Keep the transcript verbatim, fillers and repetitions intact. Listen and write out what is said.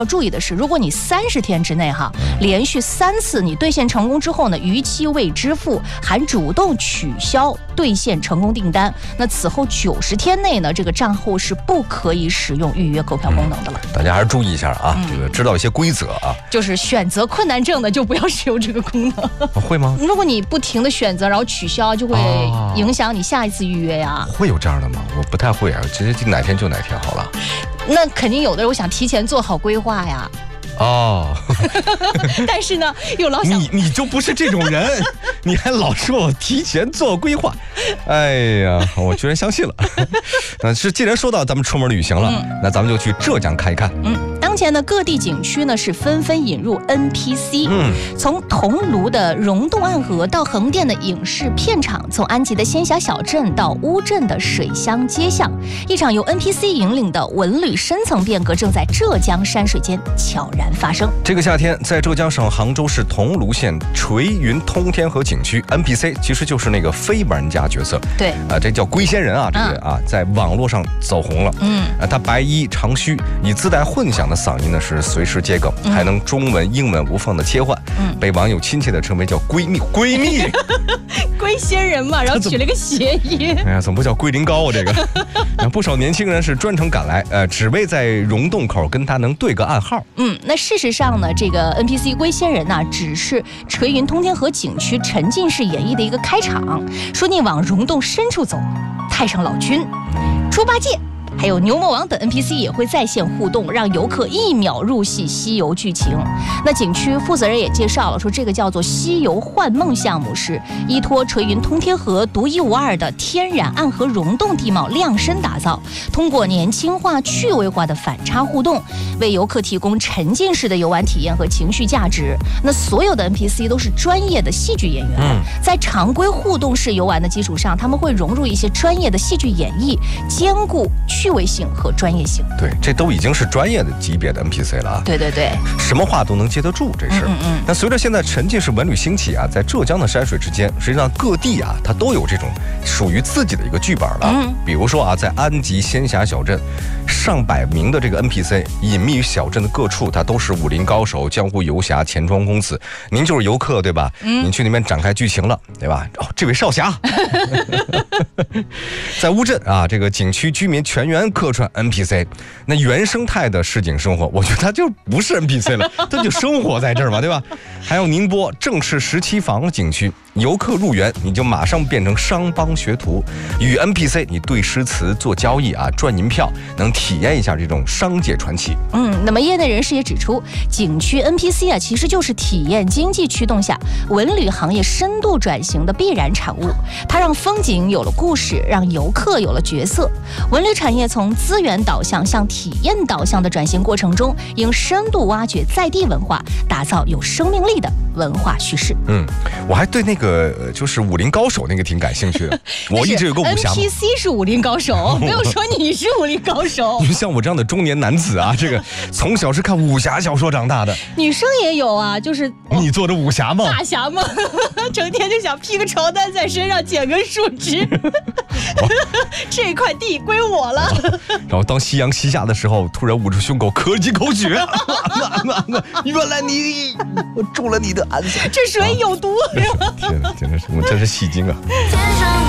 要注意的是，如果你三十天之内哈，连续三次你兑现成功之后呢，逾期未支付，还主动取消兑现成功订单，那此后九十天内呢，这个账户是不可以使用预约购票功能的了。 嗯、大家还是注意一下啊，嗯、这个知道一些规则啊。 就是选择困难症的就不要使用这个功能。 啊、会吗？ 如果你不停的选择，然后取消，就会影响你下一次预约呀。 会有这样的吗？我不太会啊，直接哪天就哪天好了。 那肯定有的人我想提前做好规划呀。 哦， 但是呢，又老想你你就不是这种人，你还老说我提前做规划，哎呀，我居然相信了。那是既然说到咱们出门旅行了，嗯、那咱们就去浙江看一看。 嗯，当前呢各地景区呢是纷纷引入 N P C， 嗯，从桐庐的溶洞暗河到横店的影视片场，从安吉的仙霞小镇到乌镇的水乡街巷，一场由 N P C 引领的文旅深层变革正在浙江山水间悄然发生。 这个夏天，在浙江省杭州市桐庐县垂云通天河景区 ，N P C 其实就是那个非玩家角色。 对， 啊、呃，这叫龟仙人啊，这个人啊，在网络上走红了。嗯，啊，他白衣长须，以自带混响的嗓音呢，是随时接梗，嗯、还能中文、英文无缝的切换。嗯，被网友亲切的称为叫闺蜜，闺蜜， 龟仙人嘛，然后取了个谐音。 哎呀，怎么不叫龟苓膏啊？这个，不少年轻人是专程赶来，呃，只为在溶洞口跟他能对个暗号。 嗯，那事实上呢，这个 N P C 龟仙人呢、啊，只是垂云通天河景区沉浸式演绎的一个开场。说你往溶洞深处走，太上老君、猪八戒还有牛魔王等 N P C 也会在线互动，让游客一秒入戏西游剧情。那景区负责人也介绍了，说这个叫做西游幻梦项目，是依托垂云通天河独一无二的天然暗河溶洞地貌量身打造，通过年轻化趣味化的反差互动，为游客提供沉浸式的游玩体验和情绪价值。那所有的 N P C 都是专业的戏剧演员、嗯、在常规互动式游玩的基础上，他们会融入一些专业的戏剧演绎，兼顾趣味性和专业性。 对，这都已经是专业的级别的 N P C 了啊。 对对对， 什么话都能接得住，这是。嗯嗯。那随着现在沉浸式文旅兴起啊，在浙江的山水之间，实际上各地啊，它都有这种属于自己的一个剧本了。嗯。比如说啊，在安吉仙霞小镇，上百名的这个 N P C 隐秘于小镇的各处，它都是武林高手、江湖游侠、钱庄公子。您就是游客对吧？嗯。您去那边展开剧情了，对吧？哦，这位少侠。在乌镇啊，这个景区居民全员客串 N P C， 那原生态的市井生活，我觉得它就不是 N P C 了，它就生活在这儿嘛，对吧？还有宁波正式十七房景区，游客入园你就马上变成商帮学徒，与 N P C 你对诗词做交易啊，赚银票，能体验一下这种商界传奇。 嗯，那么业内人士也指出，景区 N P C 啊，其实就是体验经济驱动下文旅行业深度转型的必然产物。它让风景有了故事，让游客有了角色。文旅产业从资源导向向体验导向的转型过程中，应深度挖掘在地文化，打造有生命力的文化叙事。 嗯，我还对那个就是武林高手那个挺感兴趣的。我一直有个武侠 N P C 是武林高手，没有说你是武林高手。 你像我这样的中年男子啊，这个从小是看武侠小说长大的。 女生也有啊，就是你做的武侠梦、 大侠梦，整天就想披个床单在身上，捡个树枝，这块地归我了。 然后当夕阳西下的时候，突然捂住胸口咳几口血。原来你我中了你的暗算， 这水有毒。 天哪，真的是我真是戏精啊。